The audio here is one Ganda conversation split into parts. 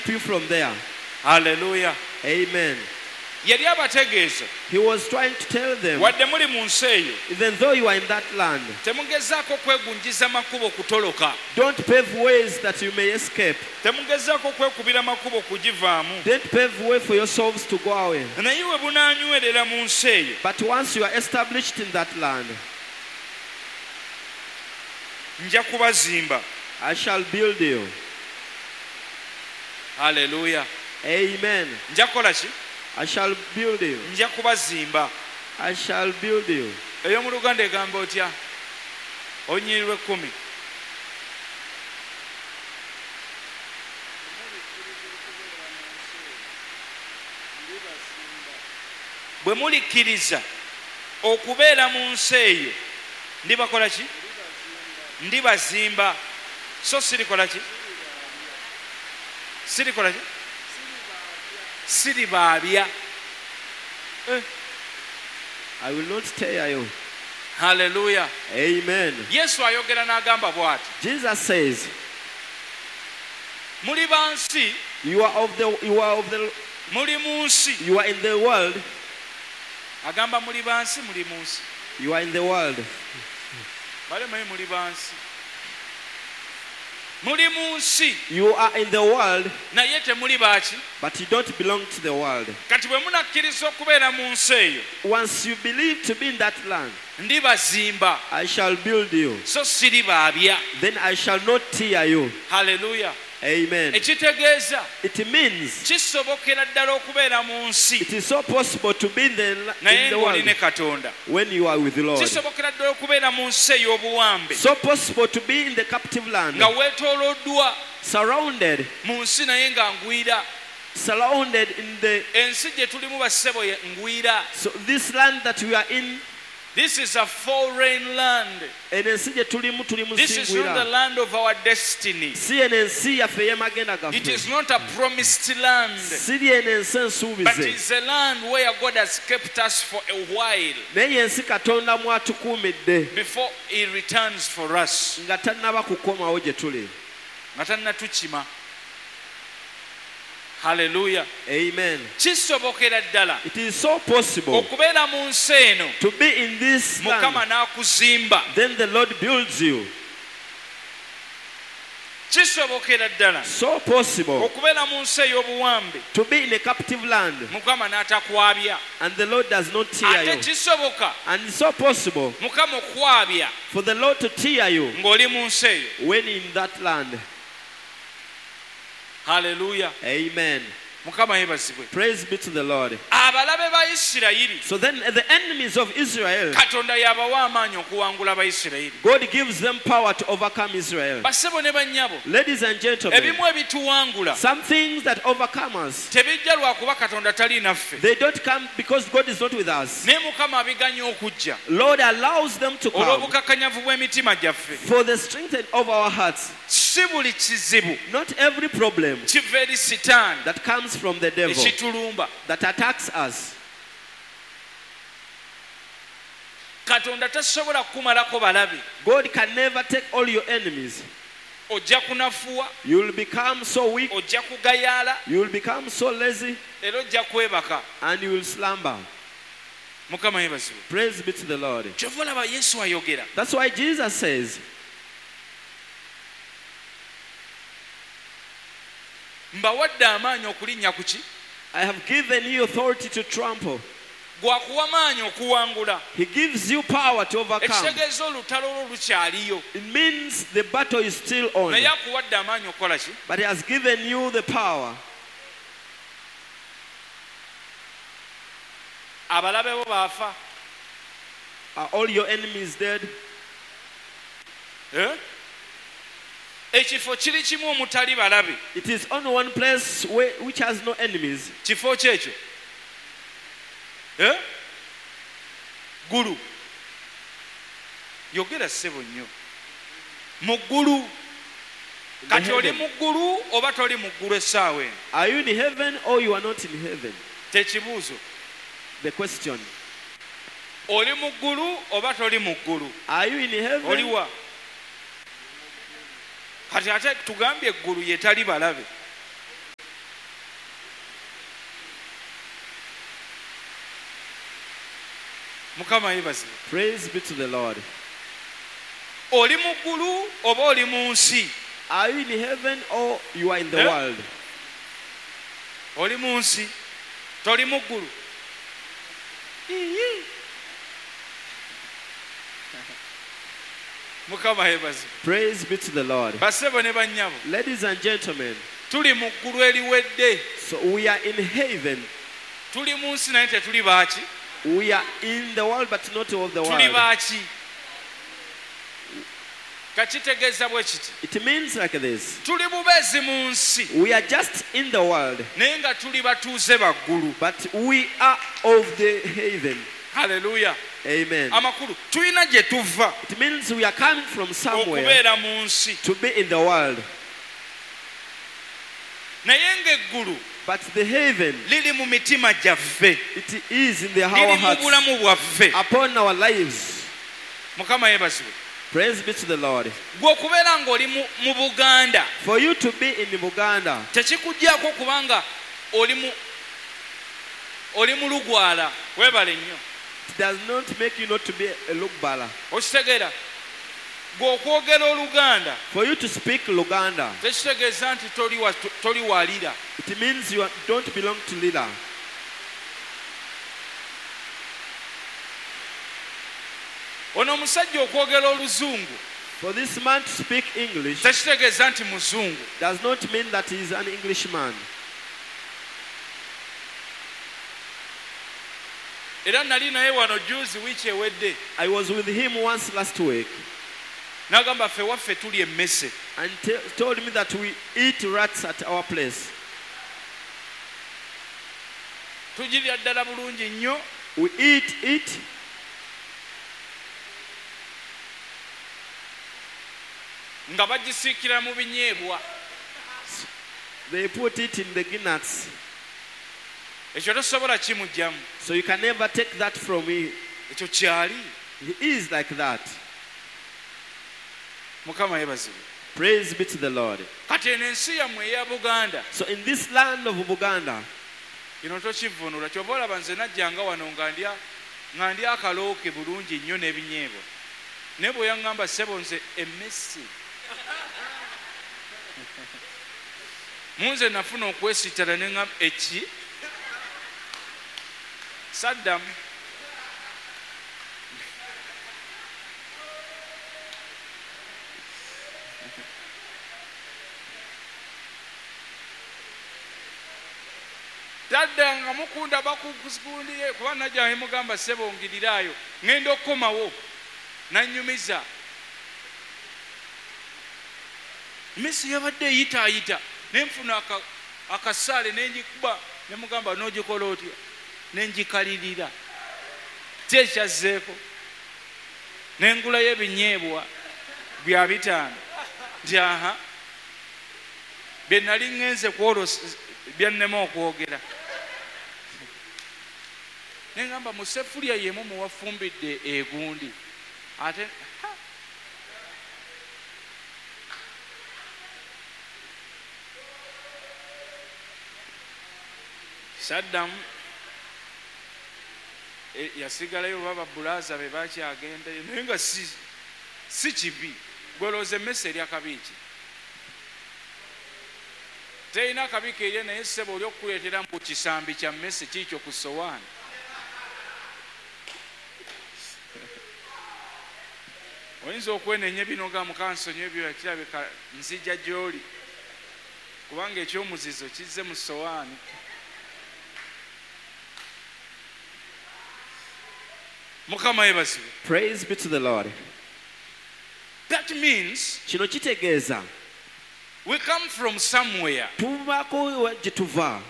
you from there. Hallelujah. Amen. Yali abategeeza He was trying to tell them, wadde muli mu nsi eyo even though you are in that land, temugezaako kwegunjiza makubo kutoloka, don't pave ways that you may escape. temugezaako kwekubira makubo kugivaamu. Don't pave way for yourselves to go away. Naye we bunaanywerera mu nsi eyo, But once you are established in that land, nja kubazimba. I shall build you. Hallelujah. Amen. Nja kukola ki? I shall build you. Nja kubazimba. I shall build you. Eyo mu Luganda egamba otya? Onyirwe 10. Bwe mulikkiriza okubeera mu nsi eyo, ndibakola ki? Ndibazimba. So sirikola ki? Sirikola ki? Siribaabya. I will not tear you. Hallelujah. Amen. Yesu ayogera n'agamba bw'ati, Jesus says, muli bansi, you are muli mu nsi. you are in the world. Agamba muli bansi, muli mu nsi. You are in the world. Balemanyi muli bansi. Muli mu nsi, You are in the world, naye temuli baaki. but you don't belong to the world. Kati bwe munakkiriza okubeera mu nsi eyo, Once you believe to be in that land, ndibazimba, I shall build you. so siribaabya. Then I shall not tear you. Hallelujah. Amen. Ekitegeeza It means kisobokera ddala okubeera mu nsi it is so possible to be in naye the ng'oli ne world Katonda. when you are with the Lord. Kisobokera ddala okubeera mu nsi ey'obuwambe So possible to be in the captive land, nga weetooloddwa surrounded mu nsi naye nga ngwira. in the Ensi gye tulimu bassebo ye ngwira. so this land that we are in, This is a foreign land. and ensi gye tulimu This is not the musingwira. land of our destiny. Si eno ensi yaffe ey'amagenda It is gaffe. not a promised land, Si eno ensi but ensuubize. it's a land where God has kept us for a while Naye ensi Katonda mwatukuumidde before He returns for us. nga tannaba kukomawo gye tuli. Nga tannatukima. Hallelujah. Amen. Kisobokera ddala It is so possible okubeera mu nsi eno, to be in this Mukama land. n'akuzimba. Then the Lord builds you. Kisobokera ddala So possible okubeera mu nsi ey'obuwambe, to be in a captive land, Mukama n'atakwabya. and the Lord does not tear Ate you. kisoboka And it's so possible Mukama okwabya for the Lord to tear you ng'oli mu nsi eyo. when in that land. Hallelujah. Amen. Mukama yeebazibwe. Praise be to the Lord. Abalabe ba Isirayiri, So then the enemies of Israel, Katonda yabawa amaanyi okuwangula Abayisirayiri. God gives them power to overcome Israel. Bassebo ne bannyabo, Ladies and gentlemen, ebimu ebituwangula some things that overcome us, tebijja lwakuba Katonda tali naffe, they don't come because God is not with us. naye Mukama abiganya okujja Lord allows them to come olw'obukakkanyavu bw'emitima gyaffe. for the strength of our hearts. Si buli kizibu Not every problem kiva eri Sitaani that comes from the devil ekitulumba. that attacks us. Katonda tasobola kukumalako balabe. God can never take all your enemies. Ojja kunafuwa, You will become so weak, ojja kugayaala, you will become so lazy, era ojja kwebaka. and you will slumber. Mukama yeebazibwe. Praise be to the Lord. Kyova olaba Yesu ayogera. That's why Jesus says, Mbawadde amaanyi okulinnya ku ki? I have given you authority to trample. Gwakuwa maanyi okuwangula. He gives you power to overcome. Ekitegeeza olutalo olwo lukyaliyo. It means the battle is still on. Naye akuwadde amaanyi okukola ki? But he has given you the power. Abalabe bo baafa. Are all your enemies dead? Ekifo kiri kimu omutali balabe. It is only one place which has no enemies. Kifo kyekyo ggulu. Yogera ssebo nnyo. Mu ggulu. Kati oli mu ggulu oba toli mu ggulu essaawa eno? Are you in heaven or you are not in heaven? Tekibuuzo. The question. Oli mu ggulu oba toli mu ggulu? Are you in heaven? Oliwa? Kati ate tugambye eggulu ye tali balabe. Mukama yeebazibwe. Praise be to the Lord. Oli mu ggulu oba oli mu nsi? Are you in heaven or you are in the Eh? world? Oli mu nsi, toli mu ggulu. Mukama yeebazibwe. Praise be to the Lord. Bassebo ne bannyabo, Ladies and gentlemen, tuli mu ggulu eriwedde. so we are in heaven. Tuli mu nsi naye tetuli baaki? We are in the world but not of the Tuli world. baaki? Kakitegeeza bwe kiti. It means like this. Tuli bubeezi mu nsi We are just in the world, naye nga tuli batuuze baggulu. but we are of the heaven. Haleluya. Amen. Amakulu tulina gye tuva It means we are coming from somewhere okubeera mu nsi, to be in the world. naye ng'eggulu But the heaven, liri mu mitima gyaffe, it is in our liri mu hearts, bulamu bwaffe. upon our lives. Mukama yeebazibwe. Praise be to the Lord. Gwe okubeera ng'oli mu Buganda For you to be in Buganda, tekikugyako kubanga oli mu Lugwala. Weebale nnyo. it does not make you not to be a Lugbala. Okitegeera? Gwe okwogera Oluganda For you to speak Luganda, tekitegeeza nti toli walira. it means you don't belong to Lila. Ono omusajja okwogera Oluzungu For this man to speak English tekitegeeza nti Muzungu. does not mean that he is an Englishman. Era nali naye wano juzi wiiki ewedde I was with him once last week n'agamba ffe waffe tuli emmese. and told me that we eat rats at our place. Tugirya ddala bulungi nnyo. We eat it Nga bagisiikira mu binyeebwa. they put it in the guinness. Ekyo tosobola kimugyamu. So you can never take that from me. Ekyo kyali. He is like that. Mukama yeebazibwe. Praise be to the Lord. Kati eno ensi yammwe eya Buganda So in this land of Buganda, kino tokivvuunula. Kyova olaba nze najjanga wano nga ndya akalooke bulungi nnyo n'ebinyeebwa. Naye bwe yaŋŋamba ssebo nze emmesi. Munze nafuna okwesittala ne ŋŋamba eki? Saddamu. Tadda nga mukunda bakukusikundiye kuba najja yemugamba ssebo ngirirayo ŋŋenda okukomawo nannyumiza. Messi yabadde eyitaayita ne nfuna akasaale ne ngikuba ne mugamba n'ogikola otya ne ngikalirira. Ki ekyazzeeko? Ne ngulayo ebinyeebwa bya 5 nti aha bye nali ŋŋenze byannema okwogera. Ne ngamba mu sefulya yemu muwafumbidde egundi ate Saddamu yasigalayo baba bulaza be bakyagendayo naye nga si kibi. Gwelooza emmese erya kabiiki terina kabiiki erye naye ssebo oli okukuleetera mu kisambi kya mmese kiikyo ku sowaani. Oyinza okwenenya binoga mukansonyi ebyo yakirabika nzija gy'oli kubanga ekyomuzizo kizze mu sowaani. Mukama yeebazibwe. praise be to the Lord. That means Kino kitegeeza we come from somewhere. tuvako gye tuva.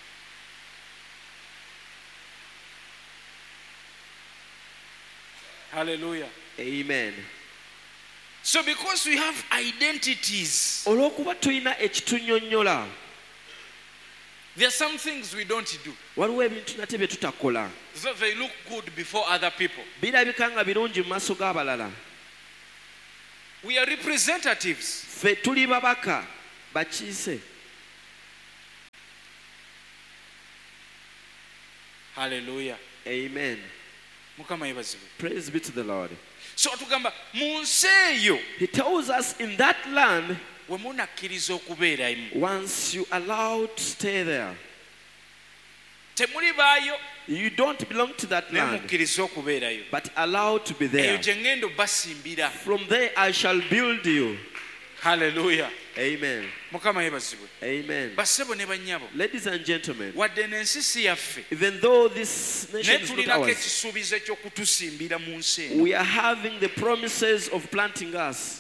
Hallelujah. Amen. So because we have identities, Olw'okuba tulina ekitunyonnyola, there are some things we don't do. waliwo ebintu nate bye tutakola. So they look good before other people. Birabika nga birungi mu maaso g'abalala. We are representatives. Ffe tuli babaka bakiise. Hallelujah. Amen. Mukama yebazibwe. Praise be to the Lord. So atugamba mu nsi eyo He tells us in that land, we munakkiriza okubeeramu once you allow to stay there, temulibaayo you don't belong to that naye land, mukkiriza okubeerayo. but allow to be Eyo there. gye ŋŋenda obbasimbira. From there I shall build you. Haleluya. Amen. Mukama yebazibwe. Amen. Bassebo ne bannyabo, Ladies and gentlemen, wadde n'ensi si yaffe, even though this nation naye is not tulinako ours, ekisuubizo eky'okutusimbira mu nsi eno. we are having the promises of planting us.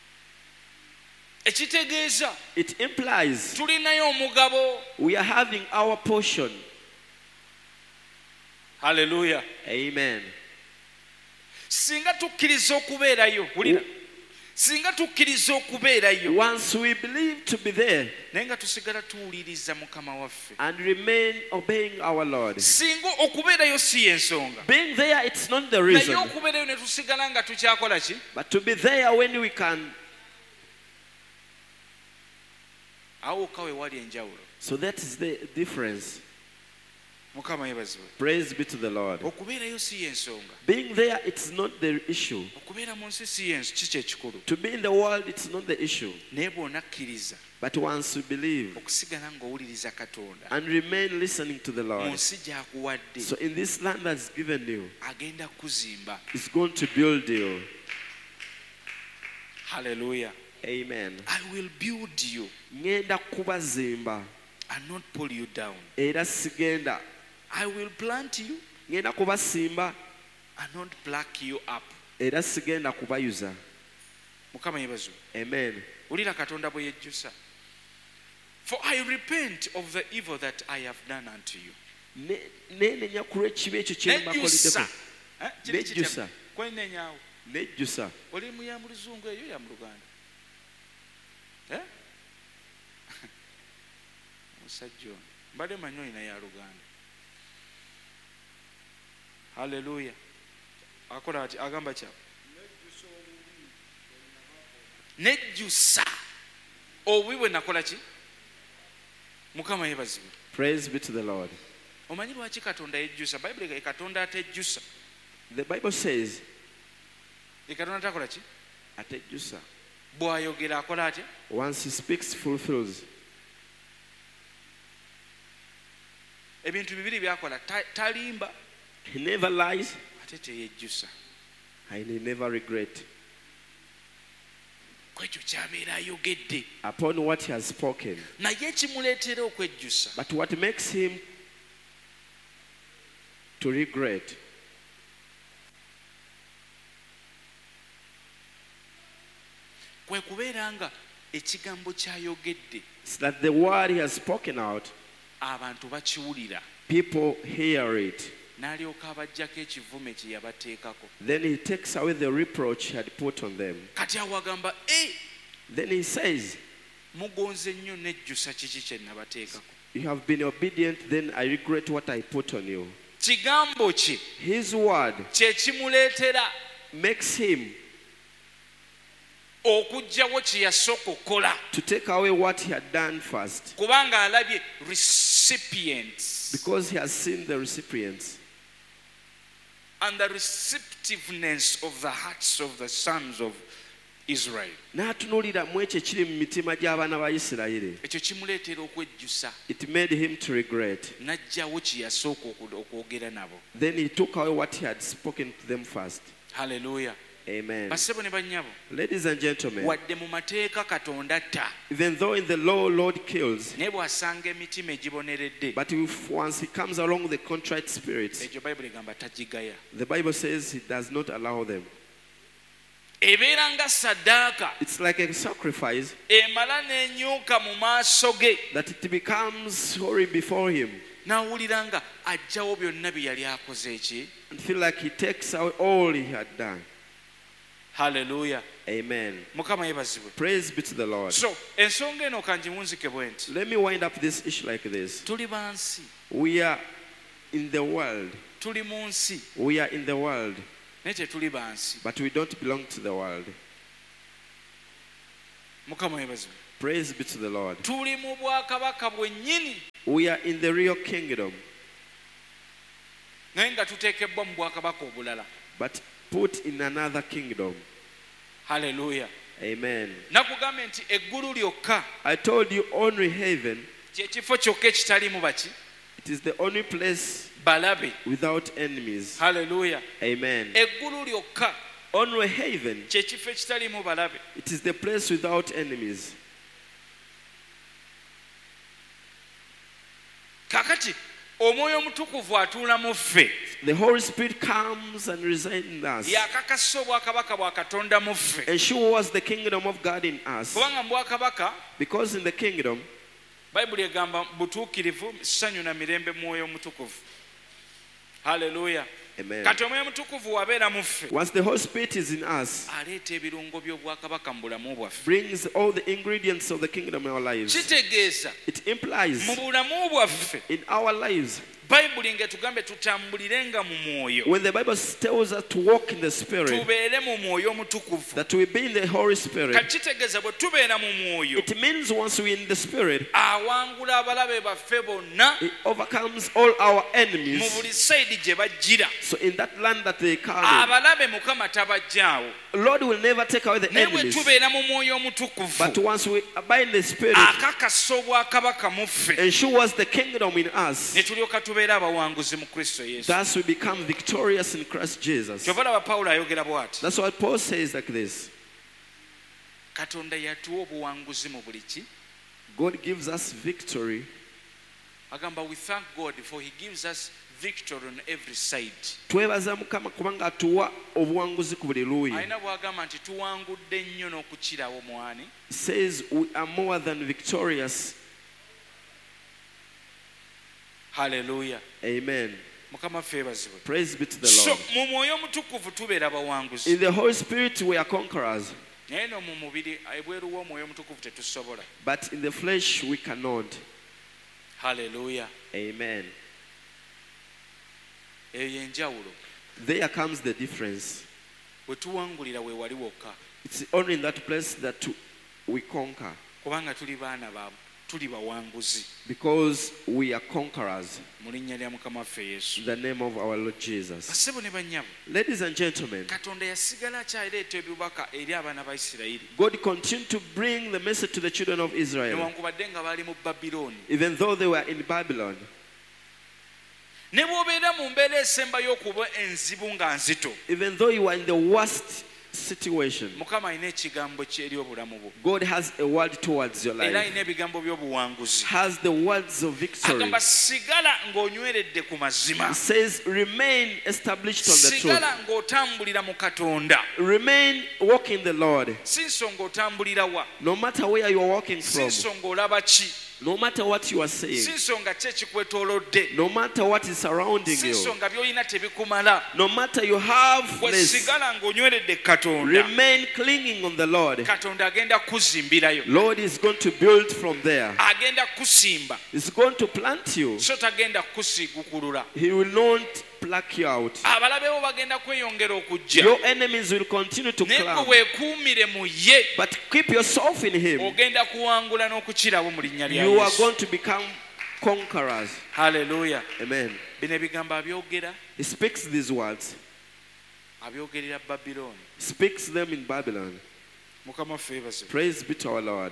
Ekitegeeza It implies tulinayo omugabo. we are having our portion. Haleluya. Amen. Singa tukkiriza okubeerayo, wulira, singa tukkiriza okubeerayo Once we believe to be there naye nga tusigala tuwuliriza Mukama waffe, and remain obeying our Lord, singa okubeerayo si y'ensonga, being there, it's not the naye reason, okubeerayo ne tusigala nga tukyakola ki? but to be there when we can. Awo wokka we wali enjawulo. So that is the difference. Mukama yebazibwe. Praise be to the Lord. Okubeerayo si y'ensonga, Being there, it's not the issue. okubeera mu nsi si kiki ekikulu, To be in the world, it's not the issue. naye bw'onakkiriza But once you believe okusigala ng'owuliriza Katonda and remain listening to the mu Lord, nsi gy'akuwadde, so in this land that's given you, agenda kuzimba. it's going to build you. Haleluya. Amen. I will build you Ngenda kubazimba and not pull you down. era sigenda. I will plant you Ngenda kubasimba and not pluck you up. era sigenda kubayuza. Mukama yebazibwe. Amen. Wulira Katonda bwe yejjusa. For I repent of the evil that I have done unto you. Nenenya ku lw'ekibi ekyo kye Nejjusa. mbakoliddeko. Nejjusa. Kwenenyaawo. Nejjusa. Oli mu ya mu Luzungu eyo ya mu Luganda. Musajja ono mbadde manyi olina ya Luganda. Haleluya. Akola ati agamba kya nejjusa obubi bwe nakola ki? Mukama yebazibwe. Praise be to the Lord. Omanyi lwaki Katonda yejjusa? Bayibuli ye Katonda atejjusa. The Bible says, Ye Katonda takola ki? atejjusa. Bw'ayogera akola atya? Once he speaks, fulfills. Ebintu bibiri byakola, talimba He never lies ate teyejjusa. and he never regrets. Kwekyo kyabeera ayogedde, Upon what he has spoken. naye ekimuleetera okwejjusa But what makes him to regret kwe kubeera nga ekigambo ky'ayogedde is that the word he has spoken out, abantu bakiwulira, people hear it. n'alyoka abaggyako ekivume kye yabateekako. Then he takes away the reproach he had put on them. Kati awo agamba Then he says, mugonze nnyo nejjusa kiki kye nabateekako. you have been obedient, then I regret what I put on you. Kigambo kye His word kye kimuleetera makes him okuggyawo kye yasooka okukola, to take away what he had done first, kubanga alabye recipients because he has seen the recipients and the receptiveness of the hearts of the sons of Israel. n'atunuulira mu ekyo ekiri mu mitima gy'abaana ba Isirayiri. Ekyo kimuleetera okwejjusa, It made him to regret. n'aggyawo kye yasooka okwogera nabo. Then he took away what he had spoken to them first. Haleluya. Amen. Bassebo ne bannyabo, Ladies and gentlemen, wadde mu mateeka Katonda atta, even though in the law Lord kills, naye bw'asanga emitima egiboneredde, but if once he comes along with the contrite spirits, ekyo Bayibuli egamba tagigaya. the Bible says he does not allow them. Ebeera nga ssaddaaka It's like a sacrifice emala n'enyuka mu maaso ge, that it becomes sorry before him n'awulira nga aggyawo byonna bye yali akoze eki. and feel like he takes out all he had done. Haleluya. Amen. Mukama yebazibwe. Praise be to the Lord. So ensonga eno kangimunzike bwe nti, Let me wind up this issue like this. tuli bansi, We are in the world. tuli mu nsi We are in the world, naye tetuli bansi. but we don't belong to the world. Mukama yebazibwe. Praise be to the Lord. Tuli mu bwakabaka bwennyini. We are in the real kingdom. naye nga tuteekebbwa mu bwakabaka obulala. but put in another kingdom. Haleluya. Amen. Nakugambye nti eggulu lyokka I told you only heaven, kyekifo kyokka ekitalimu baki it is the only place balabe. without enemies. Haleluya. Amen. Eggulu lyokka Only heaven, kyekifo ekitalimu balabe. it is the place without enemies. Kakati omwoyo omutukuvu atuula mu ffe, The Holy Spirit comes and resides in us. yakakasa obwakabaka bwa Katonda mu ffe. Ensures the kingdom of God in us. Kubanga mu bwakabaka Because in the kingdom, Bayibuli egamba butuukirivu, ssanyu na mirembe mwoyo omutukuvu. Haleluya. amen. Kati omwoyo omutukuvu wabeera mu ffe, Once the Holy Spirit is in us, aleeta ebirungo by'obwakabaka mu bulamu bwaffe. brings all the ingredients of the kingdom in our lives. Kitegeeza It implies mu bulamu bwaffe in our lives, Bayibuli ng'etugambye tutambulirenga mu mwoyo, when the Bible tells us to walk in the Spirit, tubeere mu mwoyo omutukuvu. that we be in the Holy Spirit, Kati kitegeeza bwe tubeera mu mwoyo, it means once we're in the Spirit, awangula abalabe baffe bonna it overcomes all our mu enemies. buli sayidi gye bajjira. So in that land that they come Abalabe Mukama tabajjaawo. in, Lord will never take away the Naye bwe enemies. tubeera mu mwoyo omutukuvu, But once we abide in the Spirit, akakasa obwakabaka mu ffe, ensures the kingdom in us. ne tulyoka tubeera abawanguzi mu Kristo Yesu. Thus we become victorious in Christ Jesus. Kyova laba Pawulo ayogera bw'ati, That's what Paul says like this. Katonda yatuwa obuwanguzi mu buli ki. God gives us victory. Agamba we thank God for he gives us victory on every side. Twebaza Mukama kubanga atuwa obuwanguzi ku buli luuyi. Alina bw'agamba nti tuwangudde nnyo n'okukirawo mwani. He says we are more than victorious. Haleluya. Amen. Mukama ffe ebazibwe. Praise be to the So Lord. mu mwoyo omutukuvu tubeera bawanguzi. In the Holy Spirit we are conquerors. Naye no mu mubiri ebweru w'omwoyo omutukuvu tetusobola. But in the flesh we cannot. Haleluya. Amen. Eyo y'enjawulo. There comes the difference. Bwe tuwangulira we wali wokka. It's only in that place that we conquer. Kubanga tuli baana ba tuli bawanguzi. Because we are conquerors. Mu linnya lya Mukama waffe Yesu. In the name of our Lord Jesus. Bassebo ne bannyabo. Ladies and gentlemen, Katonda yasigala akyaleeta ebibaka eri abaana ba Isirayiri. God continued to bring the message to the children of Israel, Newankubadde nga bali mu Babilooni. even though they were in Babylon. Ne bw'obeera mu mbeera esembayo okuba enzibu nga nzito, Even though you are in the worst situation, Mukama alina ekigambo kye eri obulamu bwo. God has a word towards your Era life. alina ebigambo by'obuwanguzi. Has the words of victory. Agamba sigala ng'onyweredde ku mazima. It says, remain established on the truth. Sigala ng'otambulira mu Katonda. Remain walking the Lord. Si nsonga otambulira wa. No matter where you are walking Si from, nsonga olaba ki. no matter what you are Si saying, nsonga ki ekikwetoolodde. no matter what is surrounding Si you, nsonga by'olina tebikumala. no matter you have Bwe less, sigala ng'onyweredde Katonda. remain clinging on the Lord. Katonda agenda kuzimbirayo. Lord is going to build from there. Agenda kusimba. He's going to plant you. So tagenda kusigukulula. He will not pluck you out. Abalabe bo bagenda kweyongera okujja. Your enemies will continue to Naye come. gwe weekuumire mu ye. But keep yourself in Him. Ogenda kuwangula n'okukirawo mu linnya lya You are Yesu. going to become conquerors. Haleluya. Amen. Bino ebigambo abyogera, He speaks these words. abyogerera Babilooni. Speaks them in Babylon. Mukama waffe yeebazibwe. Praise be to our Lord.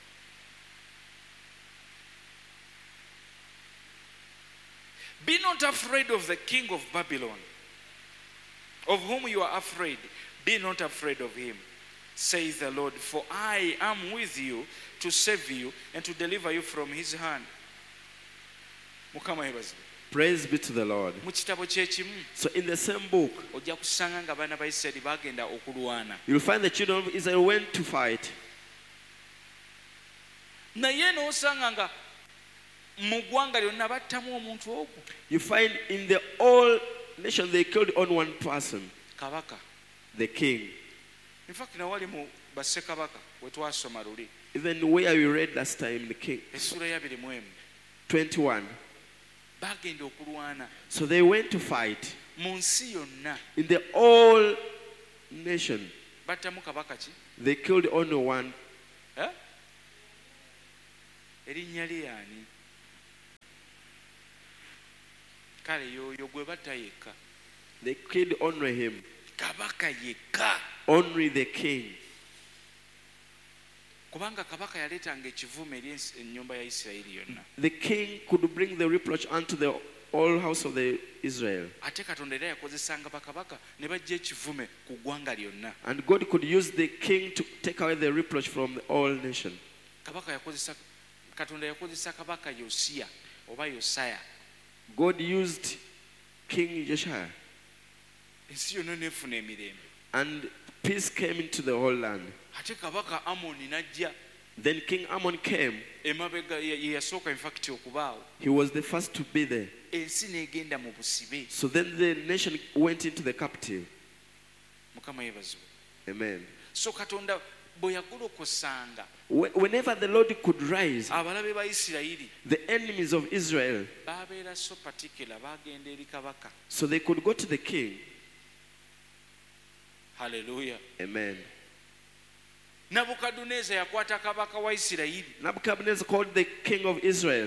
Be not afraid of the king of Babylon, of whom you are afraid. Be not afraid of him, says the Lord, for I am with you to save you and to deliver you from his hand. Mukama yeebazibwe. Praise be to the Lord. Mu kitabo kyekimu So in the same book, ojja kusanga nga abaana ba Isirayiri bagenda okulwana. you'll find the children of Israel went to fight. Naye n'osanga nga mu ggwanga lyonna battamu omuntu ogwo. You find in the whole nation they killed on one person, Kabaka. the king. In fact nawali mu bassekabaka we twasoma luli. Even where we read last time, the king, Essula ya 21. 21. Bagenda okulwana So they went to fight mu nsi yonna. in the whole nation. Battamu kabaka ki? They killed only one. Eh? Erinnya lye ani? kale yoyo gwe batta yekka. They killed only him, Kabaka yekka. only the king. Kubanga kabaka yaleetanga ekivume eri ennyumba ya Isirayiri yonna. The king could bring the reproach unto the whole house of the Israel. Ate Katonda era yakozesanga bakabaka ne bajja ekivume ku ggwanga lyonna. And God could use the king to take away the reproach from the whole nation. Katonda yakozesa kabaka Yosiya oba Yosaya. God used King Josiah, Ensi yonna n'efuna emirembe. and peace came into the whole land. Ate kabaka Amoni n'ajja. Then King Ammon came. Emabega ye yasooka in fact okubaawo. He was the first to be there. Ensi n'egenda mu busibe. So then the nation went into the captive. Mukama yeebazibwe. Amen. So Katonda bwe yagolokosanga Whenever the Lord could rise, abalabe ba Isirayiri the enemies of Israel, babeera so particular bagenda eri kabaka. so they could go to the king. Hallelujah. Amen. Nabukaduneza yakwata kabaka wa Isirayiri. Nebuchadnezzar called the king of Israel,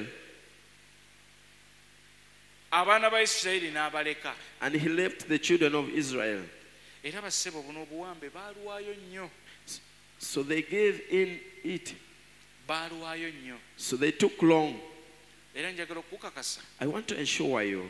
Abaana ba Isirayiri n'abaleka. and he left the children of Israel. Era bassebo buno obuwambe baaluwaayo nnyo. So they gave in it. Baaluwaayo nnyo. So they took long. Era njagala okukakasa. I want to assure you,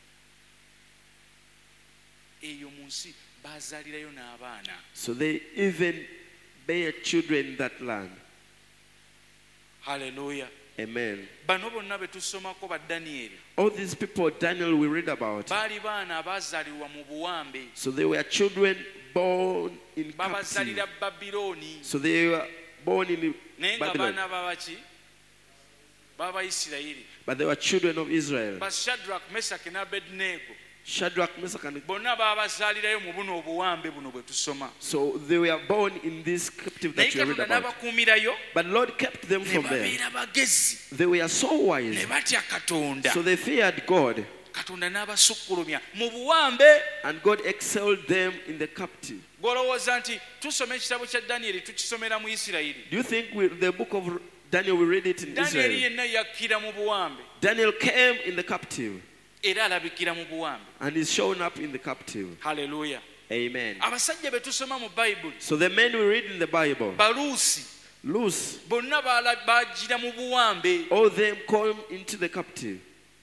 Eyo mu nsi baazaalirayo n'abaana. so they even bear children in that land. Hallelujah. Amen. Bano bonna be tusomako ba Danieri. All these people Daniel we read about, Baali baana abaazaalirwa mu buwambe. so they were children born in captivity. Babazaalira Babilooni. So they were born in Naye nga Babylon, baana babaki? Baba Isirayiri. but they were children of Israel. Ba Shadrach, Meshach ne Abednego. Shadrach, Meshach, and Bonna babazaalirayo mu buno obuwambe buno bwe tusoma. so they were born in this captive Naye that you read Katonda about. n'abakuumirayo But Lord kept them ne from there. babeera bagezi. They were so Ne wise, batya Katonda. so they feared God, Katonda n'abasukkulumya mu buwambe. and God excelled them in the captive. Gw'olowooza nti tusoma ekitabo kya Danieri tukisomera mu Isirayiri. Do you think the book of Daniel, we read it in Danieri Israel? yenna yakkira mu buwambe Daniel came in the captive era alabikira mu buwambe. and is shown up in the captive. Haleluya. Amen. Abasajja be tusoma mu Bayibuli, So the men we read in the Bible, Baluusi, loose, bonna baajira mu buwambe. all them come into the captive.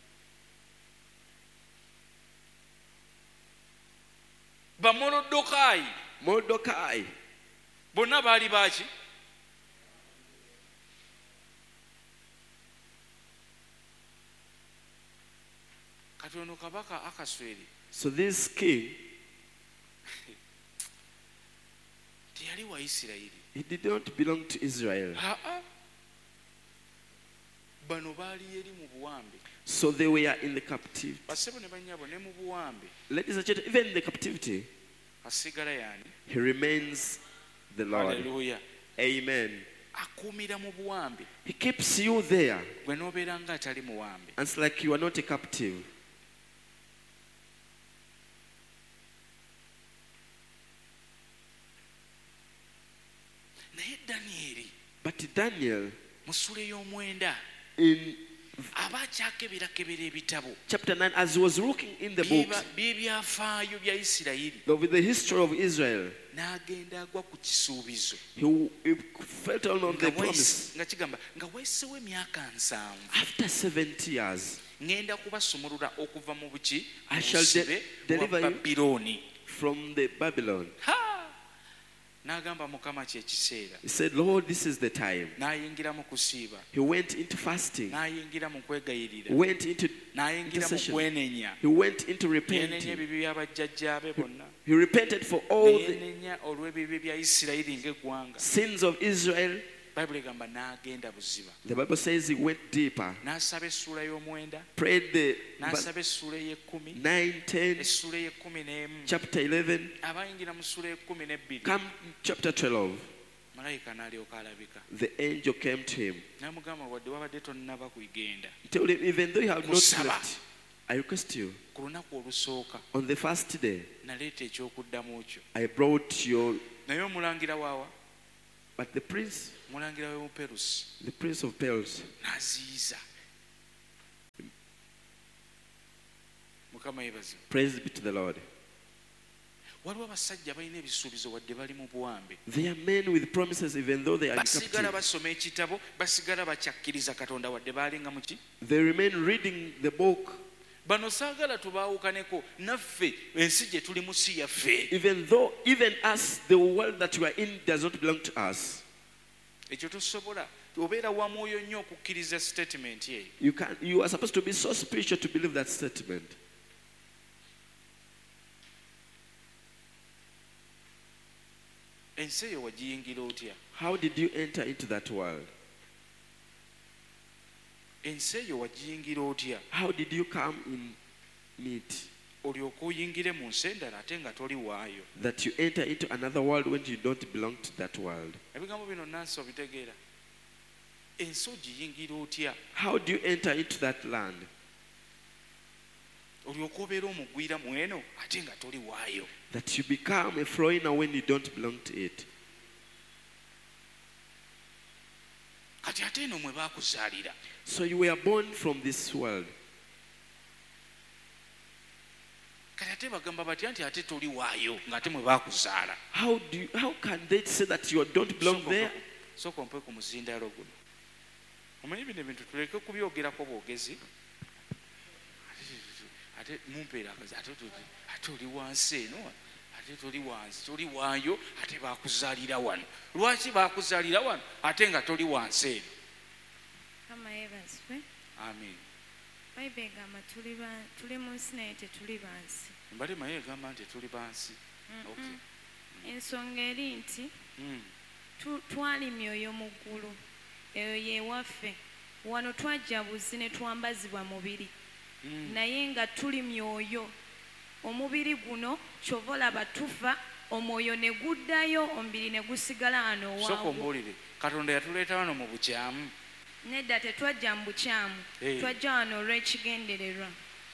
Bamolodokaayi, Mordecai, bonna baali baaki? Kati ono kabaka Akasweri so this king, teyali wa Isirayiri. he did not belong to Israel. Aa, bano baali eri mu buwambe. So they were in the captivity. Bassebo ne bannyabo ne mu buwambe. Ladies and gentlemen, even in the captivity, Asigala yaani? he remains the Lord. Haleluya. Amen. Akuumira mu buwambe. He keeps you there. Gwe n'obeera nga atali muwambe. And it's like you are not a captive. Naye Danieri But Daniel, mu ssula ey'omwenda in aba akyakebera ebitabo chapter 9, as he was looking in the books by'ebyafaayo bya Isirayiri, of the history of Israel, n'agenda agwa ku kisuubizo he felt on the promise. nga kigamba nga weesewo emyaka 7 After 70 years, ngenda kubasumulula okuva mu buki I shall busibe deliver bwa you Babilooni. from the Babylon. N'agamba Mukama kye kiseera. He said, Lord, this is the time. N'ayingira mu kusiiba, He went into fasting. n'ayingira mu kwegayirira, He went into n'ayingira mu intercession. kwenenya. He went into Yenenya repenting. ebibi bya bajjajjaabe bonna. He repented for all the Yenenya olw'ebibi bya Isirayiri ng'eggwanga. sins of Israel. Bayibuli egamba n'agenda buziba. The Bible says he went deeper, N'asaba essuula y'omwenda, prayed the n'asaba essuula ey'ekkumi, 9, 10, essuula ey'ekkumi n'emu. chapter 11, Abayingira mu ssuula y'ekkumi n'ebbiri, come chapter 12. malayika n'alyoka alabika. The angel came to him. N'amugamba wadde wabadde tonnaba kugenda, He told him, even though you have not Kusaba. left, I request you, ku lunaku olusooka on the first day, naleeta ekyokuddamu kyo. I brought your, Naye omulangira waawa, but the prince omulangira w'Omuperusi of Perils, n'aziyiza. Mukama yebazibu. Praise be to the Lord. Waliwo abasajja balina ebisuubizo wadde bali mu buwambe. They are men with promises even though they are in Basigala captivity. basoma ekitabo, basigala bakyakkiriza Katonda wadde balinga muki. They remain reading the book. Bano saagala tubaawukaneko naffe ensi gye tuli mu si yaffe. Even us, the world that we are in does not belong to us. Ekyo tosobola. Obeera wa mwoyo nnyo okukkiriza statement ye. You are supposed to be so spiritual to believe that statement. Ensi eyo wagiyingira otya? How did you enter into that world? Ensi eyo wagiyingira otya? How did you come in it? Olyoka oyingire mu nsi endala ate nga toli waayo. That you enter into another world when you don't belong to that world. Ebigambo bino nansi obitegeera. Ensi ogiyingira otya? How do you enter into that land? Olyoka obeera omugwira mu eno ate nga toli waayo. That you become a foreigner when you don't belong to it. Kati ate eno mwe baakuzaalira. So you were born from this world. Kati ate bagamba batya nti ate toli waayo ng'ate mwe baakuzaala. How can they say that you don't belong there? Sooka ompe ku muzindaalo guno. Omanyi bino ebintu tuleke kubyogerako bwogezi. Ate mumpeera akazi ate oli wansi eno ate toli wansi toli waayo ate baakuzaalira wano. Lwaki baakuzaalira wano ate nga toli wansi eno? Kama yebazwe. Amen. Bayibuli egamba tuli mu nsi naye tetuli bansi. Mbale maye egamba nti tuli bansi. Okay. Ensonga eri nti twali myoyo mu ggulu eyo yewaffe wano twajja buzi ne twambazibwa mubiri naye nga tuli myoyo omubiri guno kyova olaba tufa omwoyo ne guddayo omubiri ne gusigala wano waawo. Sooka ombuulire Katonda yatuleeta wano mu bukyamu. Nedda tetwajja mu bukyamu twajja wano olw'ekigendererwa.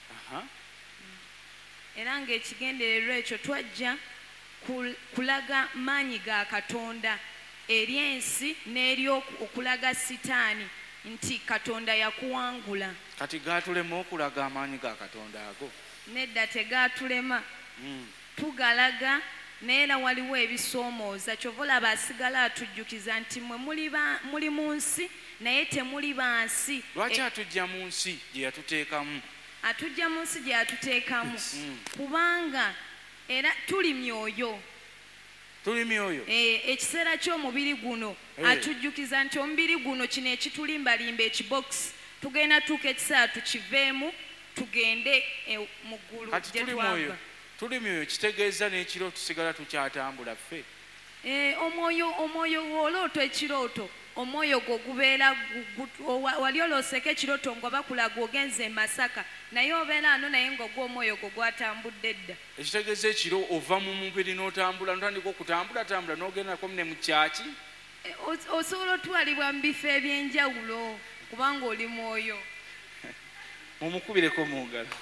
Era ng'ekigendererwa ekyo twajja kulaga maanyi ga Katonda eri ensi n'eri okulaga Sitaani nti Katonda yakuwangula. Kati gaatulema okulaga amaanyi ga Katonda ago? Nedda tegaatulema. Tugalaga naye era waliwo ebisoomooza kyova olaba asigala atujjukiza nti mwe muli mu nsi naye temuli bansi. Lwaki atujja mu nsi gye yatuteekamu? Atujja mu nsi gye yatuteekamu kubanga era tuli myoyo. Tuli myoyo. Ekiseera ky'omubiri guno atujjukiza nti omubiri guno kino ekitulimbalimba ekibokisi tugenda tuuka ekiseera tukiveemu tugende mu ggulu gye twava. Tuli myoyo kitegeeza n'ekiro tusigala tukyatambula ffe. Omwoyo w'oloota ekirooto omwoyo gwo gubeera wali olooseko ekirooto nga bakulaga ogenze e Masaka naye obeera ano naye ng'ogwa omwoyo gwo gwatambudde dda. Ekitegeeza ekiro ova mu mubiri n'otambula n'otandika okutambulatambula n'ogendako ne mu kyaki. Osobola otwalibwa mu bifo eby'enjawulo kubanga oli mwoyo. Mumukubireko mu ngalo.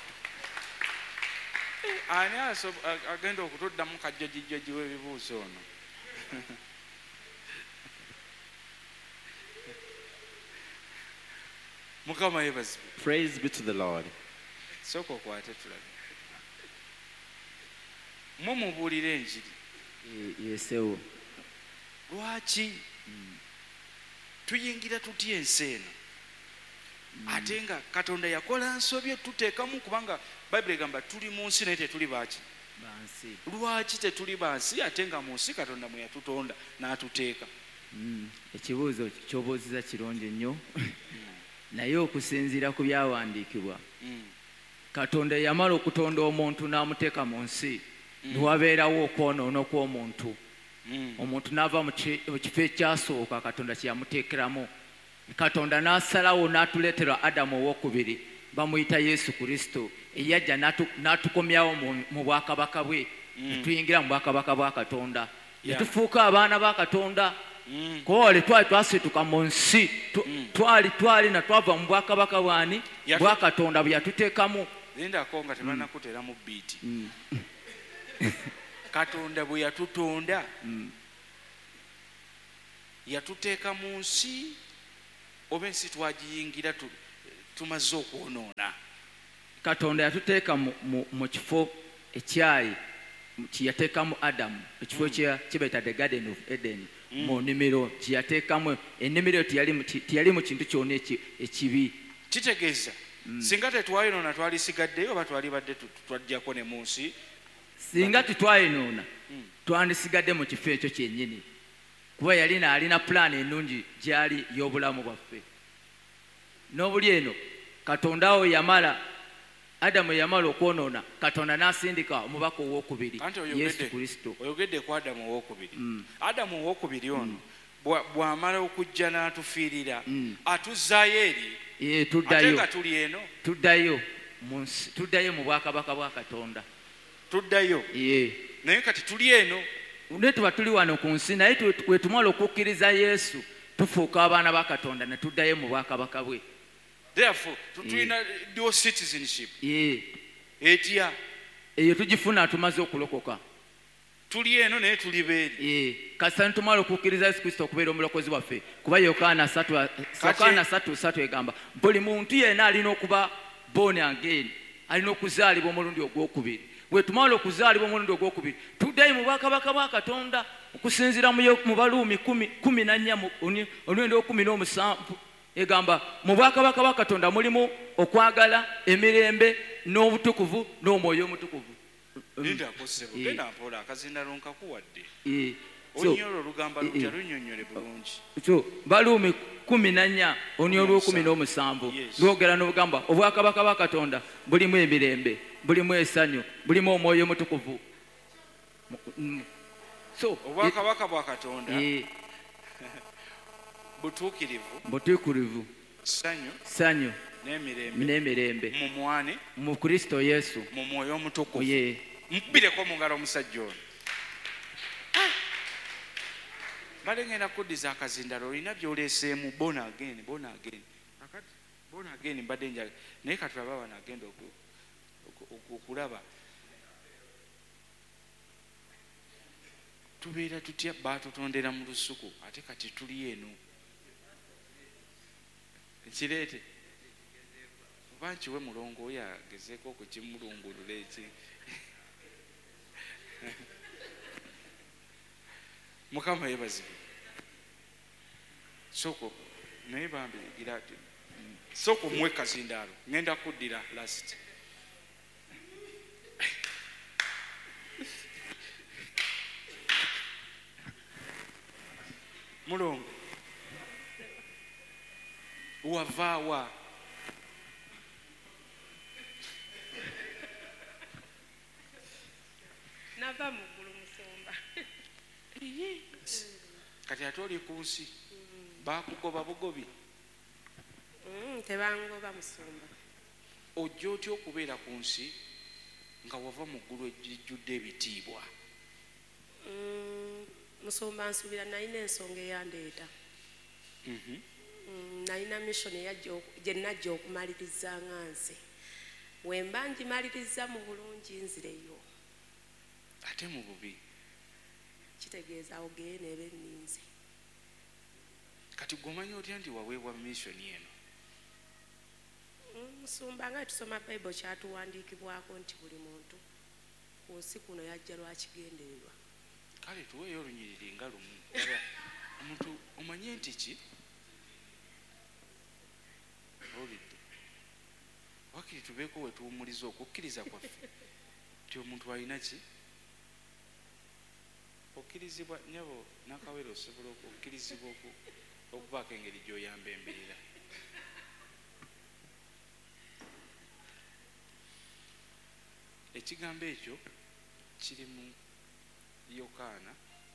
Ani agenda okutuddamu kajjajijjaji w'ebibuuzo ono? Mukama yebazibwe. Praise be to the Lord. Sooka okwate tulabe. Mwe mubuulira enjiri. Yesewo. Lwaki tuyingira tutya ensi eno ate nga Katonda yakola nsobye tuteekamu kubanga Bayibuli egamba tuli mu nsi naye tetuli baaki bansi. Lwaki tetuli bansi ate nga mu nsi Katonda mwe yatutonda n'atuteeka? Ekibuuzo ky'obuuziza kirungi nnyo naye okusinziira ku byawandiikibwa Katonda yamala okutonda omuntu n'amuteeka mu nsi niwabeerawo okwonoona kw'omuntu. Omuntu n'ava mu kifo ekyasooka Katonda kye yamuteekeramu. Katonda n'asalawo n'atuleetera Adamu owookubiri bamuyita Yesu Kristo eyajja n'atukomyawo mu bwakabaka bwe netuyingira mu bwakabaka bwa Katonda. Yatufuuka abaana ba Katonda. Kole twali twasituka mu nsi twali na twava mu bwakabaka bwani bwa Katonda bwe yatuteekamu. Lindako nga tebanakutera mu biiti. Katonda bwe yatutonda yatuteeka mu nsi oba ensi twagiyingira tumaze okwonoona katonda yatuteeka mu kifo ekyayi kyeyateekamu adamu ekifo kibeeta the garden of eden mu nnimiro kyeyateekamu ennimiro tiyali mu kintu kyonna ekibi kitegeeza singa tetwayonoona twalisigaddeyo oba twalibadde twajjako ne mu nsi singa tetwayonoona twandisigadde mu kifo ekyo kyennyini kuba alina pulaani ennungi gyali y'obulamu bwaffe n'obuli eno katonda wo adamu yamala okwonoona katonda n'asindika omubaka owokubiri yesu kristo oyogedde ku adamu owokubiri adamu owokubiri ono bw'amala okujja n'atufiirira atuzzaayo eri ate nga tuli eno tuddayo mu bwakabaka bwa katonda tuddayo naye kati tuli eno ne tuba tuli wano ku nsi naye wetumala okukkiriza yesu tufuuka abaana ba katonda ne tuddayo mu bwakabaka bwe therefore tulina dual citizenship etya eyo tugifuna tumaze okulokoka tuli eno naye tuli beeri kasita tumala okukkiriza yesu kristo okubeera omulokozi waffe kuba yokaana 3:3 egamba buli muntu yenna alina okuba born again alina okuzaalibwa omulundi ogwokubiri bwe tumala okuzaalibwa omulundi ogwokubiri tuddayo mu bwakabaka bwa katonda okusinziira mu baluumi 14 omulundi ogw17 egamba mu bwakabaka bwa katonda mulimu okwagala emirembe n'obutukuvu n'omwoyo omutukuvu ndakosebo genda mpola akazindalo nkakuwadde onyolo olugamba lutya lunyonyole bulungi so baluumi 14 olw17 lwogera n'obugamba obwakabaka bwa katonda bulimu emirembe bulimu essanyu bulimu omwoyo omutukuvu so obwakabaka bwa katonda butuukirivu ssanyu n'emirembe mu kristo yesu mu mwoyo omutukuvu mukubireko mu ngalo omusajja ono mbadde ngenda kuddiza akazindalo olina byoleeseemu bona again mbadde njaga naye katulaba wano agenda okulaba tubeera tutya baatutondera mu lusuku ate kati tuli eno kireete oba nkiwe mulongo oyo agezeeko okukimulungulula eki mukama yeebazibwe soko naye bambirigira ati soko muwe kazindaalo ngenda kuddira last mulongo wavaawa nava muggulu musumba kati ate oli ku nsi bakugoba bugobi tebangoba musumba ojja otya okubeera ku nsi nga wava mu ggulu ejjudde ebitiibwa musumba nsuubira nalina ensonga eyandeeta nalina mission gye najja okumaliriza nga nze wemba ngimaliriza mu bulungi nzireyo ate mu bubi kitegeeza ogeye neeba enninze kati gwomanyi otya nti waweebwa missioni eno musumba nga tusoma bayibuli kyatuwandiikibwako nti buli muntu ku nsi kuno yajja lwakigendererwa kale tuweeyo olunyiriri nga lumu omuntu omanye nti ki olidde wakiri tubeeko wetuwumuliza okukkiriza kwaffe nti omuntu alina ki okkirizibwa nyabo nakawere osobola okukkirizibwa okubaako engeri gy'oyamba embeera ekigambo ekyo kiri mu yokaana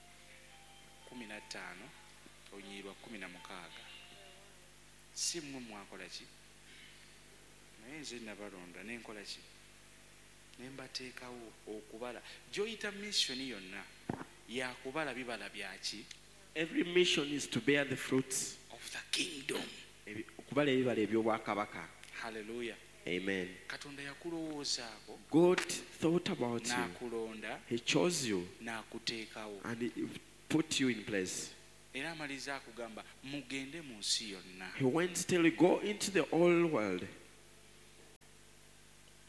15 olunyiriri 16 si mmwe mwakola ki naye nze nabalonda nenkola ki nembateekawo okubala gy'oyita missioni yonna yakubala bibala byaki Every mission is to bear the fruits. of the kingdom. Okubala ebibala eby'obwakabaka. Hallelujah. Amen. Katonda yakulowoozaako God thought about you. n'akulonda He chose you n'akuteekawo and he put you in place. era amaliza akugamba mugende mu nsi yonna He went till you go into the whole world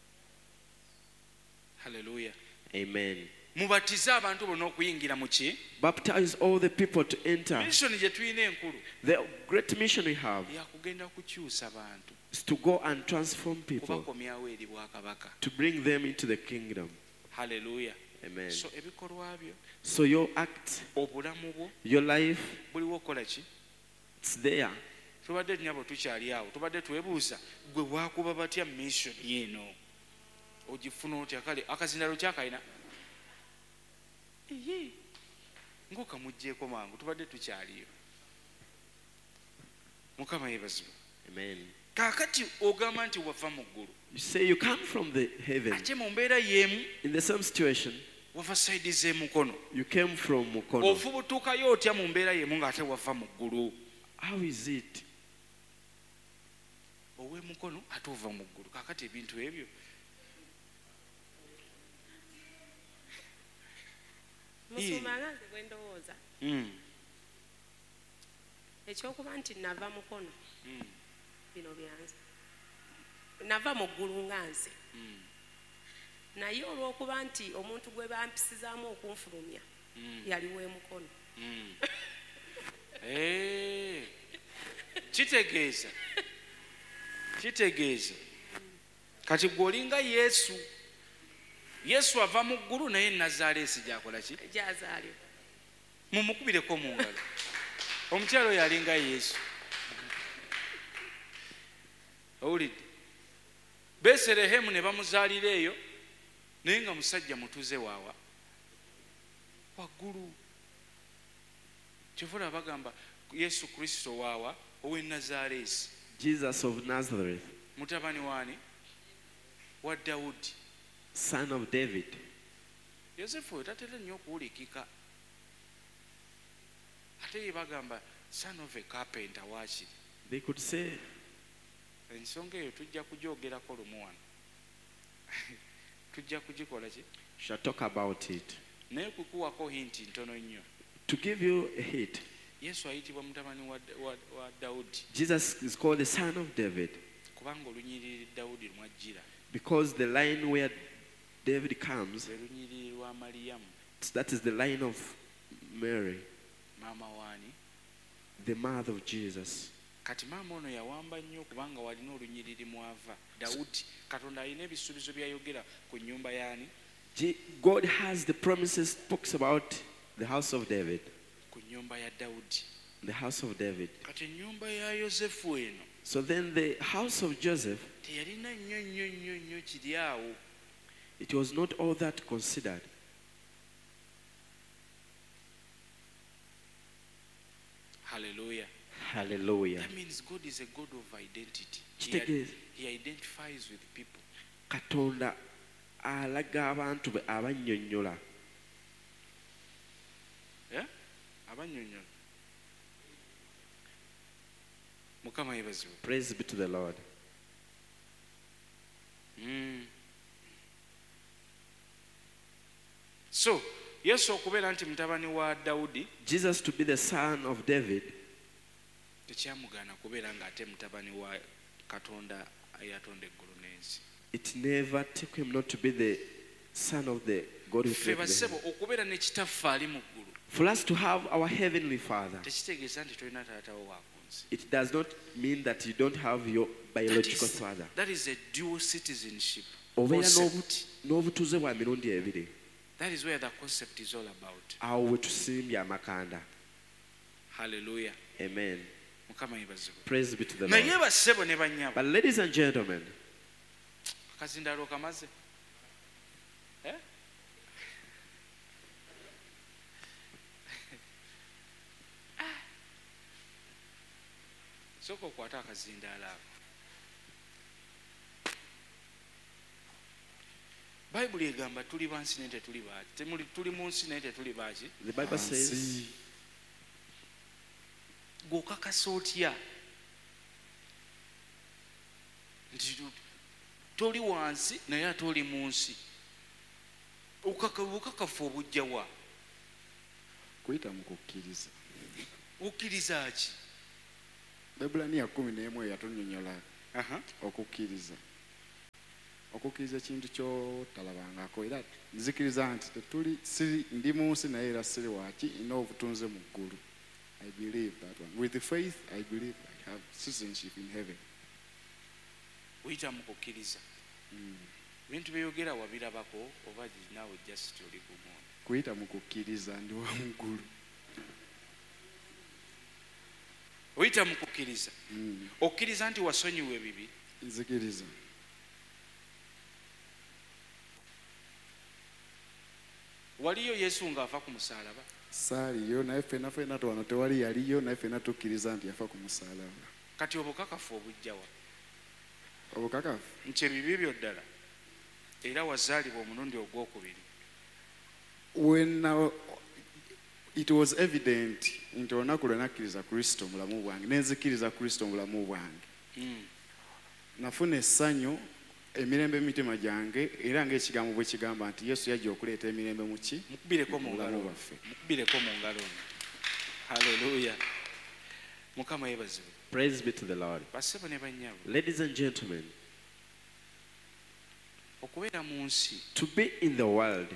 Hallelujah. Amen. Mubatize abantu bonna okuyingira mu ki? Baptize all the people to enter. Mission gye tulina enkulu The great mission we have yakugenda kukyusa bantu is to go and transform people, kubakomyawo eri bwakabaka. to bring them into the kingdom. Hallelujah. Amen. So ebikolwa byo, So your act, obulamu bwo your life, buliwo okukola ki? it's there. Tubadde nyabo tukyali awo, tubadde twebuuza gwe waakuba batya mission eno ogifuna otya? Kale akazindalo kyakalina ng'okamuggyeko mangu, tubadde tukyaliyo. Mukama yeebazibwe. Amen. Kaakati ogamba nti wava mu ggulu, You say you come from the heaven. ate mu mbeera y'emu In the same situation, wava sayidi z'emukono. you came from Mukono. Ofubutuukayo otya mu mbeera y'emu ng'ate wava mu ggulu? How is it? Ow'emukono ate ova mu ggulu. Kaakati ebintu ebyo musumanga nze bwe ndowooza ekyokuba nti nava mukono bino byanze nava mu ggulu nga nze naye olw'okuba nti omuntu gwe bampisizaamu okunfulumya yaliwo emukono. kitegeeza kati gw'olinga Yesu ava mu ggulu, naye Nazaaleesi gyakola ki? Gyazaalibwa. Mumukubireko mu ngalo. Omukyalo oyo alinga Yesu. Owulidde? Beserehemu ne bamuzaalira eyo, naye nga musajja mutuze waawa waggulu. Kyovula bagamba Yesu Kristo waawa? Ow'e Nazaaleesi, Jesus of Nazareth, mutabani waani? Wa Dawudi. son of David. Yosefu oyo tatera nnyo okuwulikika. Ate ye bagamba son of a carpenter waakiri. They could say, Ensonga eyo tujja kugyogerako lumu wano. Tujja kugikola ki? shall talk about it. Naye kukuwako hinti ntono nnyo. To give you a hint, Yesu ayitibwa mutabani wa Dawudi Jesus is called the son of David kubanga olunyiriri Dawudi lumwajjira, because the line where David comes, lwe lunyiriri lwa Maliyamu that is the line of Mary, maama waani. the mother of Jesus. Kati maama ono yawamba nnyo kubanga walina olunyiriri mwava Dawudi. Katonda alina ebisuubizo byayogera ku nnyumba yaani? God has the promises, talks about the house of David, Ku nnyumba ya Dawudi. the house of David. Kati ennyumba ya Yosefu eno So then the house of Joseph, teyalina nnyo kiri awo. it was not all that considered. Hallelujah. Hallelujah. That means God is a God of identity. Kitegeeza. He identifies with people. Katonda alaga abantu be abannyonnyola. Yeah? Abannyonnyola. Mukama yeebazibwe. Praise be to the Lord. So Yesu okubeera nti mutabani wa Dawudi Jesus to be the son of David, tekyamugaana kubeera ng'ate mutabani wa Katonda eyatonda eggulu n'ensi. it never took him not to be the son of the God who Ffe created the basebo heaven. okubeera ne kitaffe ali mu ggulu For us to have our heavenly Father, tekitegeeza nti tolina taatawo wa ku nsi. it does not mean that you don't have your biological father. That is a dual citizenship Obeera concept. n'obutuze bwa mirundi ebiri. That is where the concept is all about. Awo we tusimbye amakanda. Hallelujah. Amen. Mukama yeebazibwe. Praise be to the Naye Lord. bassebo ne bannyabo, But ladies and gentlemen, akazindaalo kamaze. Sooka okwate akazindaalo ako. Bayibuli egamba tuli bansi naye tetuli baaki. Tuli mu nsi naye tetuli baaki. the Bible says, Gw'okakasa otya nti toli wansi naye ate oli mu nsi? Obukakafu obujja wa? kuyita mu kukkiriza. Okkiriza ki? Ebulaniya 11 yatunnyonnyola okukkiriza. okukkiriza ekintu kyotalabangako era nzikiriza nti ndi mu nsi naye era siri waki nina obutunze mu ggulu. I believe that one. With the faith, I believe I have citizenship in heaven. Uyita mu kukkiriza. Ebintu byeyogera wabirabako oba naawe just oli gumu? Kuyita mu kukkiriza ndi wa mu ggulu. Uyita mu kukkiriza. Okkiriza nti wasonyiwa ebibi? Nzikiriza. Waliyo Yesu ng'afa ku musaalaba? Saaliyo naye ffenna wano tewali yaliyo naye ffenna tukkiriza nti yafa ku musaalaba. Kati obukakafu obujjawa? Obukakafu nti ebibi byo ddala era wazaalibwa omulundi ogwokubiri. When it was evident nti olunaku lwe nakkiriza Kristo mulamu bwange nenzikiriza Kristo mulamu bwange, nafuna essanyu emirembe emitima gyange era ng'ekigambo bwe kigamba nti Yesu yajja okuleeta emirembe mu ki? Mukubireko mu ngalo waffe. Mukubireko mu ngalo. Hallelujah. Mukama yebazibwe. Praise be to the Lord. Bassebo ne bannyabo. Ladies and gentlemen, okubeera mu nsi, to be in the world,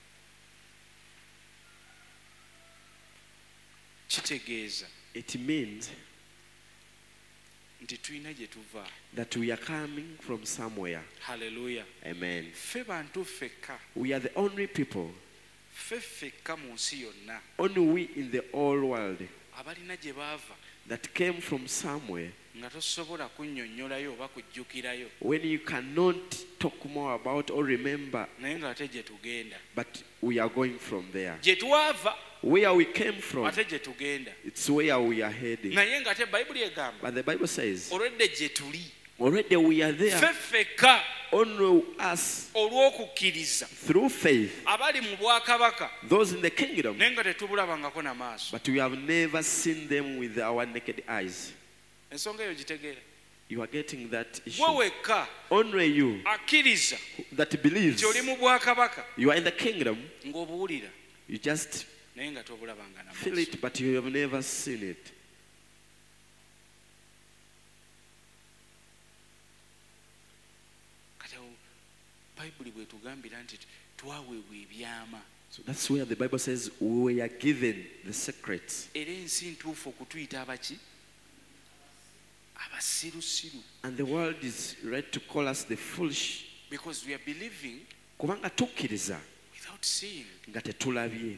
kitegeeza it means nti tulina gye tuva. that we are coming from somewhere. Hallelujah. Amen. Ffe bantu ffekka. We are the only people, Ffe ffekka mu nsi yonna only we in the whole world, abalina gye baava that came from somewhere nga tosobola kunnyonnyolayo oba kujjukirayo, when you cannot talk more about or remember, naye ng'ate gye tugenda. but we are going from there. Gye twava Where we came from, ate gye tugenda. it's where we are heading. Naye ng'ate Bayibuli egamba But the Bible says, olwedde gye tuli, already we are there, ffe ffekka only us olw'okukkiriza through faith, abali mu bwakabaka, those in the kingdom, naye nga tetubulabangako na maaso. but we have never seen them with our naked eyes. Ensonga eyo gitegeera. You are getting that issue. Gwe wekka Only you akkiriza that believes nti oli mu bwakabaka you are in the kingdom, ng'obuwulira you just naye nga tobulabanga na feel maaso. it, but you have never seen it. Kati awo Bayibuli bw'etugambira nti twaweebwa ebyama So that's where the Bible says we are given the secrets. era ensi ntuufu okutuyita abaki? Abasirusiru. And the world is ready to call us the foolish. Because we are believing Kubanga tukkiriza without seeing. nga tetulabye.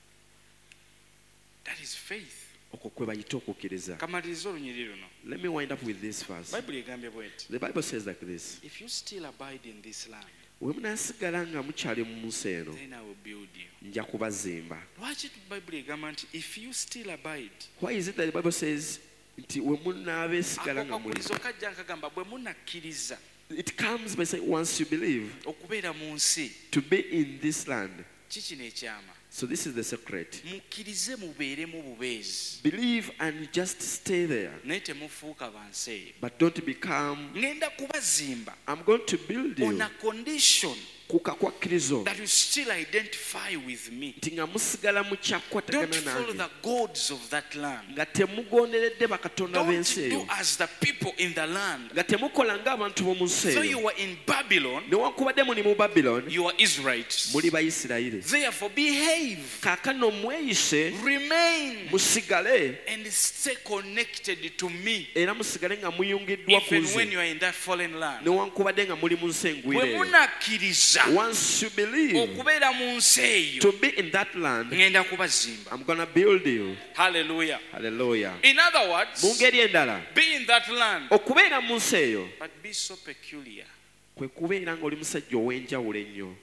That is faith. Okwo kwe bayita okukkiriza. Kamaliriza olunyiri luno. Let me wind up with this verse. Bayibuli egambye bw'eti. The Bible says like this. If you still abide in this land, We munaasigala nga mukyali mu nsi eno, then I will build you. nja kubazimba. Lwaki Bayibuli egamba nti if you still abide? Why is it that the Bible says nti we munaabeesigala Ako nga muli? kakulizo kajja nkagamba bwe munakkiriza It comes by saying once you believe okubeera mu nsi, to be in this land. kikino ekyama. So this is the secret. Mukkirize mubeeremu bubeezi. Believe and just stay there. Naye temufuuka bansi eyo. But don't become, Ngenda kubazimba I'm going to build you. on a condition Kuka kwa kkirizo. that you still identify with me. Nti nga musigala Don't mukyakwatagana follow nange. the gods of that land. Nga temugonderedde bakatonda Don't b'ensi do eyo. as the people in the land. Nga temukola ng'abantu b'omu nsi So eyo. you were in Babylon, Newankubadde muli mu Babylon, you are Israelites. muli Bayisirayiri. Therefore behave, Kaakano mweyise, remain, musigale, and stay connected to me. era musigale nga muyungiddwa ku Even when nze. you are in that foreign land. Newankubadde nga muli mu nsi engwire Bwe eyo. munakkiriza Once you believe okubeera mu nsi eyo, to be in that land, ngenda kubazimba. I'm gonna build you. Hallelujah. Hallelujah. In other words, Mu ngeri endala, be in that land, okubeera mu nsi eyo but be so peculiar. kwe kubeera ng'oli musajja ow'enjawulo ennyo.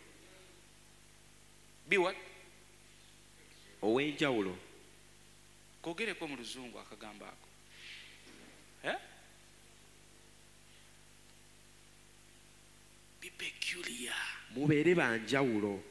Be what? Ow'enjawulo. Kogereko mu luzungu akagambo ako. Eh? Be peculiar. Mubeere banjawulo.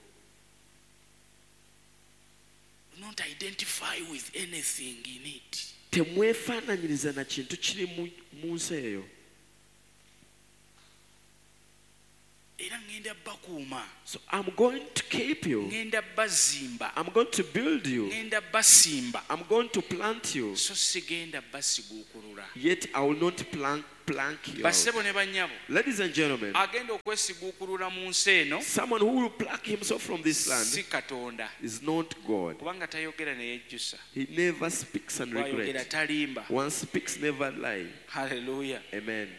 Do not identify with anything in it. Temwefaananyiriza na kintu kiri mu nsi eyo. Era era ngenda bakuuma, So I'm going to keep you. ngenda bazimba, I'm going to build you. ngenda basimba, I'm going to plant you. so sigenda basiguukulula. Yet I will not plank you out. Bassebo ne bannyabo, Ladies and gentlemen, agenda okwesiguukulula mu nsi eno someone who will pluck himself from this si land Katonda, is not God. kubanga tayogera ne yejjusa, He never speaks and bw'ayogera regrets. talimba. One speaks, never lie. Haleluya. Amen.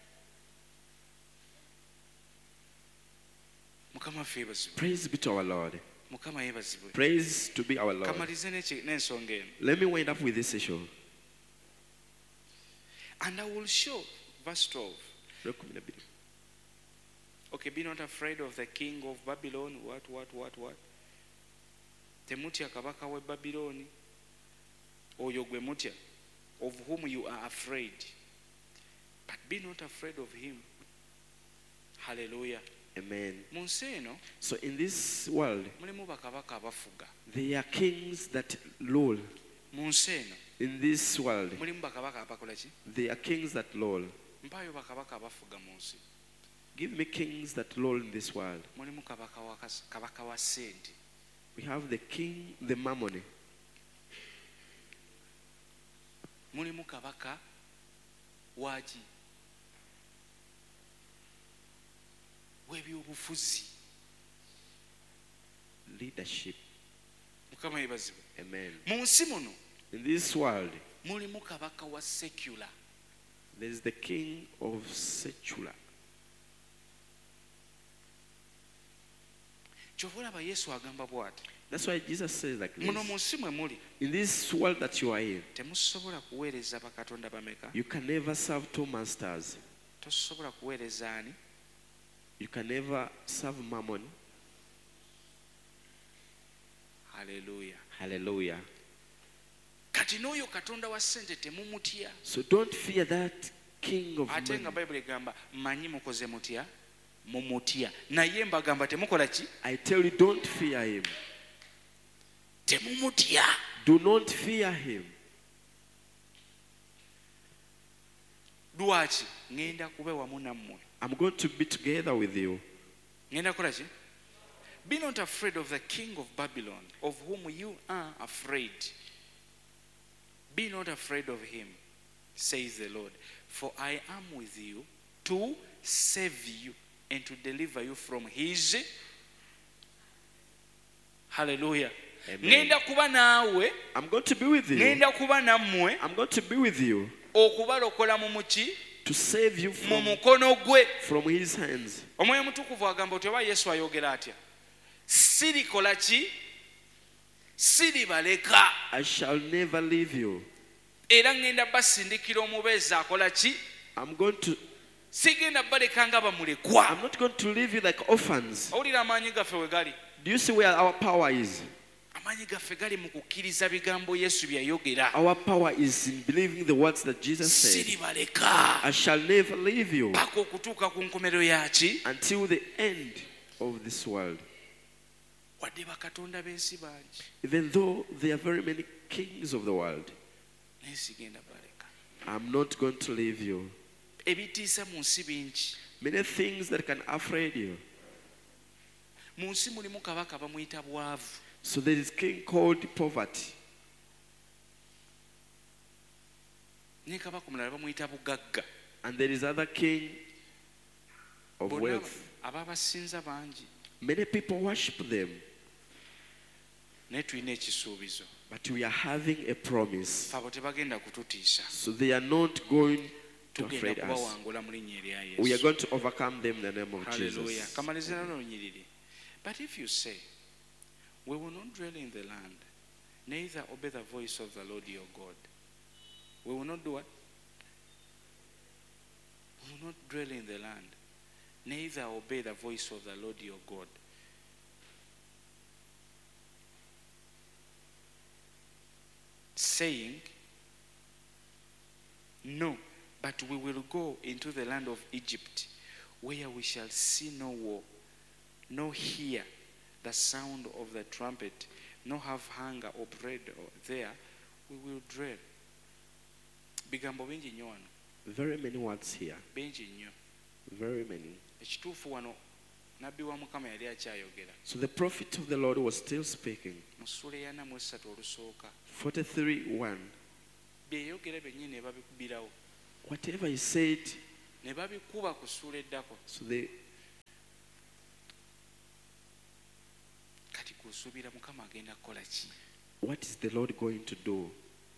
Mukama waffe yeebazibwe, Praise be to our Lord. Mukama yeebazibwe. Praise to be our Lord. Kamalize n'ensonga eno. Let me wind up with this issue. And I will show, verse 12. Okay, be not afraid of the king of Babylon. What? Temutya kabaka we Babyloni. Oyo gwe mutya, of whom you are afraid. But be not afraid of him. Hallelujah. Amen. Mu nsi eno So in this world, mulimu bakabaka abafuga. there are kings that rule. Mu nsi eno In this world, mulimu bakabaka abakola ki? there are kings that rule. Mpaayo bakabaka abafuga mu nsi. Give me kings that rule in this world. Mulimu kabaka wa ssente. We have the king, the mammon. Mulimu kabaka waki? W'ebyobufuzi. Leadership. Mukama yeebazibwe. Amen. Mu nsi muno In this world, mulimu kabaka wa secular. there is the king of secular. Kyova olaba Yesu agamba bw'ati. That's why Jesus says like Muno mu this. nsi mwe muli In this world that you are in, temusobola kuweereza bakatonda bameka. you can never serve two masters. Tosobola kuweereza ani? You can never serve mammon. Haleluya. Hallelujah. Kati n'oyo katonda wa ssente temumutya. So don't fear that king of Ate nga money. Bayibuli egamba mmanyi mukoze mutya? Mumutya. Naye mbagamba temukola ki? I tell you, don't fear him. Temumutya. Do not fear him. Lwaki? Ngenda kuba wamu nammwe. I'm going to be together with you. Ngenda kukola ki? Be not afraid of the king of Babylon, of whom you are afraid. Be not afraid of him, says the Lord, for I am with you to save you and to deliver you from his. Hallelujah. Amen. Ngenda kuba naawe, I'm going to be with you. ngenda kuba nammwe, I'm going to be with you okubalokola mu muki? to save you Mu from mukono gwe. his hands. Omwoyo mutukuvu agamba oti oba Yesu ayogera atya? Sirikola ki? Siribaleka. I shall never leave you. Era ngenda basindikira omubeezi akola ki? I'm going to. Sigenda baleka nga bamulekwa. I'm not going to leave you like orphans. Owulira amaanyi gaffe we gali? Do you see where our power is? Amaanyi gaffe gali mu kukkiriza bigambo Yesu bye yayogera. Our power is in believing the words that Jesus said. Siribaleka. I shall never leave you Paka okutuuka ku nkomerero yaki? until the end of this world. Wadde bakatonda b'ensi bangi. Even though there are very many kings of the world, Naye sigenda baleka. I'm not going to leave you. Ebitiisa mu nsi bingi. Many things that can afraid you. Mu nsi mulimu kabaka bamuyita bwavu. So there is king called poverty. Ne kabaka omulala bamuyita bugagga. And there is other king of Bonna wealth. ababasinza bangi. Many people worship them. Naye tulina ekisuubizo. But we are having a promise. Abo tebagenda kututiisa. So they are not going to Tugenda afraid us. kubawangula mu linnya erya We are Yesu. going to overcome them in the name of Hallelujah. Jesus. Kamaliza nalo lunyiriri. But if you say, we will not dwell in the land, neither obey the voice of the Lord your God. We will not do what? We will not dwell in the land, neither obey the voice of the Lord your God. Saying, no, but we will go into the land of Egypt, where we shall see no war, nor hear the sound of the trumpet, nor have hunger or bread there, we will dread. Bigambo bingi nnyo wano, Very many words here. bingi nnyo. Very many. Ekituufu wano nabbi wa mukama yali akyayogera So the prophet of the Lord was still speaking. mu ssula ya 43 olusooka 43:1. byeyogera byennyini ne babikubirawo Whatever he said, ne babikuba ku ssula eddako so they kati kusuubira mukama agenda kukola ki what is the Lord going to do?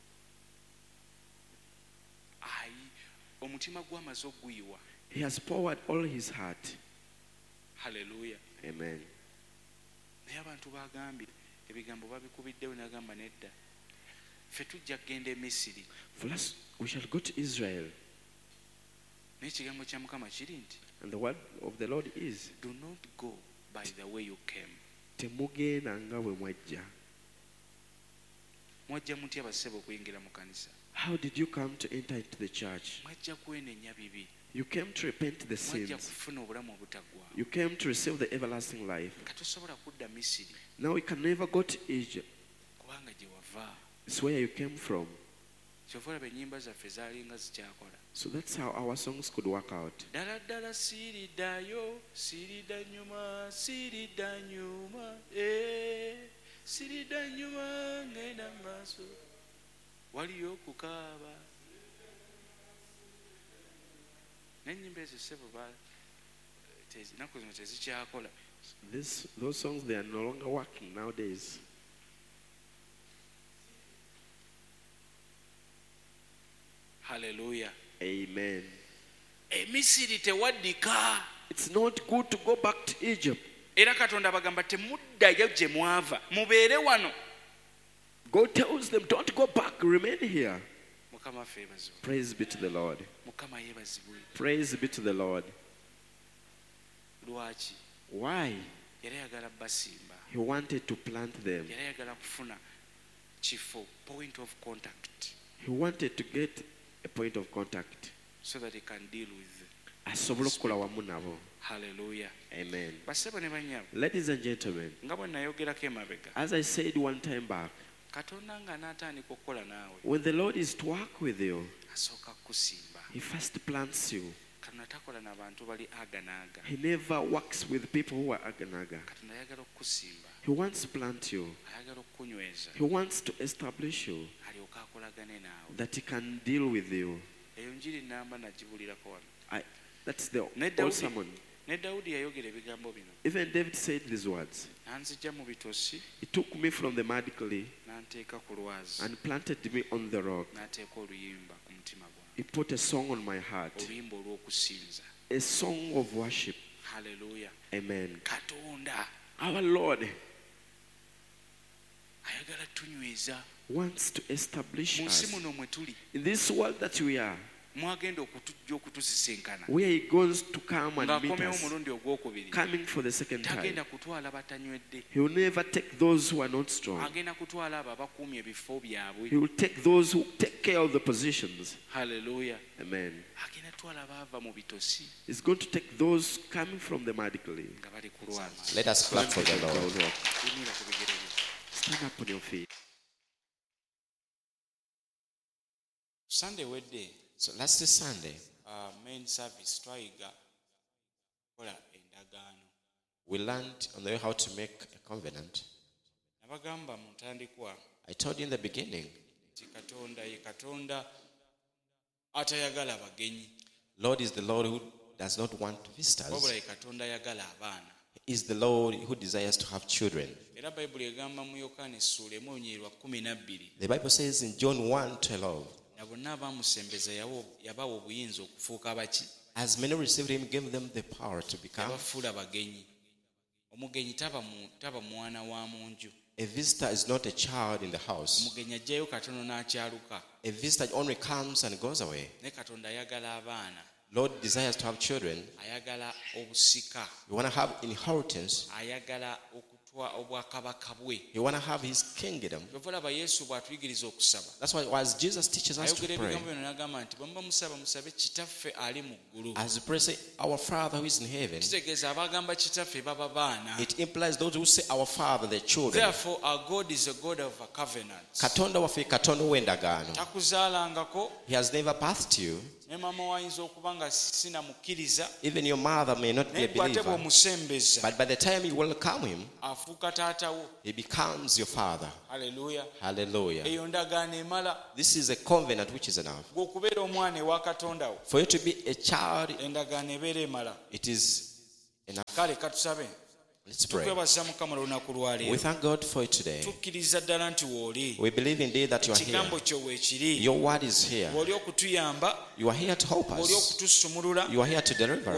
ayi omutima gwamaze oguyiwa He has poured all his heart. haleluya Amen. naye abantu bagambye ebigambo babikubiddewo nagamba nedda ffe tujja kgenda e misiri For us, we shall go to Israel. naye ekigambo kya mukama kiri nti And the word of the Lord is, do not go by the way you came temugenda nga bwe mwajja. mwajja mutya basebe okuyingira mu kanisa How did you come to enter into the church? mwajja kwenenya bibi You came to repent the mwajja sins. kufuna obulamu obutaggwaawo You came to receive the everlasting life. katosobola kudda misiri Now you can never go to Egypt. kubanga gye wava It's where you came from. kyova olaba ennyimba zaffe zaalinga zikyakola So that's how our songs could work out. ddala ddala siiriddayo siiridda nyuma siiridda nyuma siiridda nyuma ngenda mu maaso waliyo okukaaba n'ennyimba ezo sebo ennaku zino tezikyakola Those songs, they are no longer working nowadays. haleluya Amen. emisiri tewaddika It's not good to go back to Egypt. era katonda bagamba temuddayo gye mwava mubeere wano God tells them, don't go back, remain here. mukama ffe ebazibwe Praise be to the Lord. mukama yeebazibwe Praise be to the Lord. lwaki Why? yali ayagala basimba He wanted to plant them. yali ayagala kufuna kifo point of contact He wanted to get a point of contact. so that he can deal with Asobole okukola wamu nabo. haleluya Amen. basebo ne banyabo Ladies and gentlemen, nga bwe nayogerako emabega as I said one time back, katonda nga n'atandika okukola naawe when the Lord is to work with you, asooka kukusimba He first plants you. katonda takola n'abantu bali aganaaga He never works with people who are aganaga. katonda ayagala okukusimba He wants to plant you. ayagala okukunyweza He wants to establish you, alyoka akolagane naawe that He can deal with you. eyo njiri namba nagibulirako wano That's the Ne old Dawudi. sermon. ne dawudi yayogera ebigambo bino Even David said these words. nanzijja mu bitosi He took me from the mud clay n'anteeka ku lwazi and planted me on the rock. n'ateeka oluyimba ku mutima gwange He put a song on my heart, oluyimba olw'okusinza a song of worship. haleluya Amen. katonda Our Lord ayagala tunyweza wants to establish mu nsi us muno mwe tuli in this world that we are, mwagenda okutujja okutusisinkana where He goes to come and meet ng'akomyewo us, omulundi ogwokubiri coming for the second time. tagenda kutwala batanywedde He will never take those who are not strong. agenda kutwala abo abakuumye ebifo byabwe He will take those who take care of the positions. haleluya Amen. agenda twala baava mu bitosi He's going to take those coming from the mud clay. nga bali ku lwazi Let us clap for the Lord. yimira ku bigere bye Stand up on your feet. sunday wedde So last Sunday, main service twayiga kola endagaano we learned on the way how to make a covenant. nabagamba mu ntandikwa I told you in the beginning, nti katonda ye katonda atayagala bagenyi Lord is the Lord who does not want wabula visitors. ye katonda ayagala abaana He is the Lord who desires to have children. era bayibuli egamba mu yokaana essuula emu olunyirwa 12 The Bible says in John 1:12, na bonna abaamusembeza yabawa obuyinza okufuuka baki as many received him, gave them the power to become. yabafuula bagenyi omugenyi taba mwana wa mu nju A visitor is not a child in the house. omugenyi ajjayo katono n'akyaluka A visitor only comes and goes away. naye katonda ayagala abaana Lord desires to have children. ayagala obusika You want to have inheritance. ayagala okutwa obwakabaka bwe You want to have his kingdom. olaba yesu bw'atuyigiriza okusaba That's why as Jesus teaches us to ayogera pray, ebigambo bino n'agamba nti bwe muba musaba musabe kitaffe ali mu ggulu as we pray, say, our Father who is in heaven. kitegeeza abagamba kitaffe baba baana It implies those who say our Father, their children. therefore our god is a god of a covenant Katonda waffe Katonda w'endagaano. takuzaalangako He has never birthed you. ne mama wayinza okuba nga sinamukkiriza Even your mother may not be naye a gwate believer. bw'omusembeza But by the time you welcome him, afuuka taatawo. he becomes your father. Haleluya. Hallelujah. Eyo ndagaano emala This is a covenant which is enough. gw'okubeera omwana ewa katonda wo. For you to be a child, Endagaano ebeera emala. it is enough. Kale katusabe. Let's pray. Tukwebaza Mukama olunaku lwa We leero. thank God for it today. Tukkiriza ddala nti w'oli. We believe indeed that you are here. Ekigambo kyo weekiri. Your word is here. Oli okutuyamba, You are here to help oli us. okutusumulula, You are here to deliver